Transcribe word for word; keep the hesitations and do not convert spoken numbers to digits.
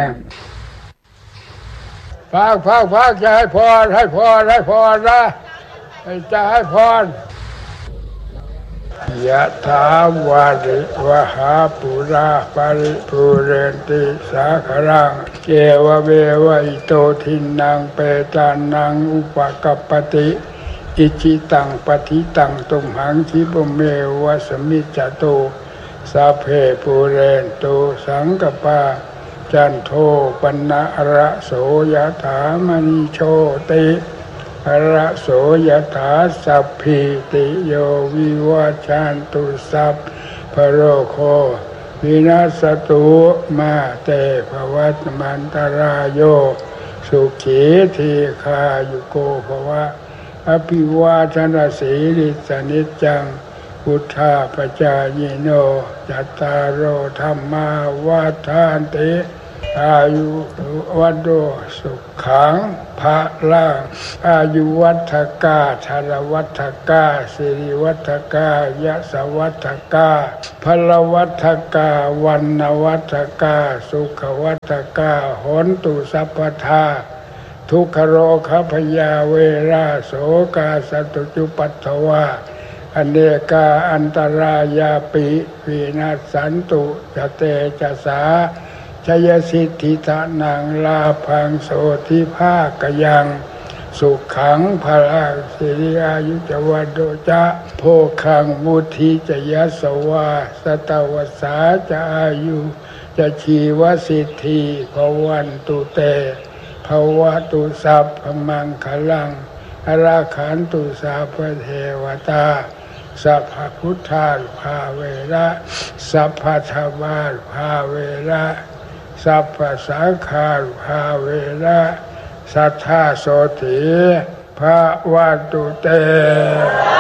ฟังฟังฟังจะให้พรให้พรให้พรนะจะให้พรยะถาวาริวหาปุราปาริปุเรนติสาครังเกวะเววะอิโตทินังเปตานังอุปกัปปติอิจิตังปฏิตังตุมหังคิปเมวะสมิจจโตสัพเพปุเรนโตสังกปาจันโทปนะระโสยถามณิโชติระโสยถาสัพพิติโยวิวัชชันตุสัพพโรโควินาศตุมาเตภวัตมันตรายโยสุขีทีคายุโกภวะอภิวาทนาสีลิสนิจจังพุทธาปจายโนจัตตารโอธัมมาวาทานติอายุวัฏโดสุขังภะลังอายุวัฏกาชาลวัฏกาสิริวัฏกายะสวัฏกาพลวัฏกาวันนวัฏกาสุขวัฏกาโหนตุสัพพทาทุกขโรคพยาเวราโสกาสตุจุปัฏฐวาอเนกาอันตรายาปิวินาศสันตุจเตจะสาชยสิทธิทานังลาพังโสทิภาคยังสุขังพลังสิริอายุจวัดโดจะโภคังมุทิจยัสวาสตวสาจะอายุจะชีวสิทธิภวันตุเตภวตุสัพพมังคลังอราขันตุสัพพเทวตาสัพพพุทธาภาเวระสัพพธรรมาภาเวระสัพพสังฆาภาเวระสัทธาโสติภะวันตุเต